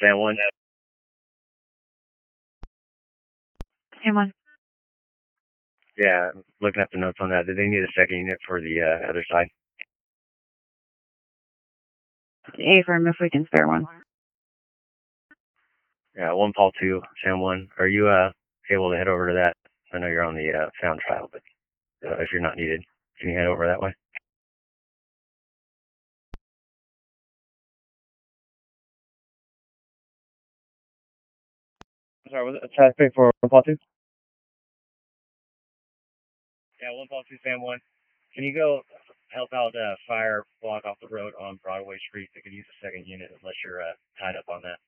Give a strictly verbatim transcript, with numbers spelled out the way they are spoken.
Sam one. Sam one. Yeah, looking at the notes on that. Did they need a second unit for the uh, other side? Affirm if we can spare one. Yeah, one Paul two, Sam one. Are you uh able to head over to that? I know you're on the uh, sound trial, but uh, if you're not needed, can you head over that way? Sorry, was it traffic for one Paul two? Yeah, one Paul two, Sam one. Can you go help out uh, fire block off the road on Broadway Street? They could use a second unit unless you're uh, tied up on that.